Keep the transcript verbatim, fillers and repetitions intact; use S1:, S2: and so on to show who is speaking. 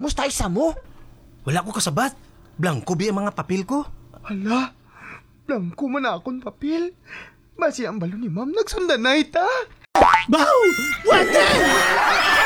S1: Musta isa mo?
S2: Wala ko kasabat. Blanco bi ang mga papel ko.
S3: Hala, blanco man akong papel. Basi ang balo ni ma'am, nagsundanay ta.
S1: Baw! Wala!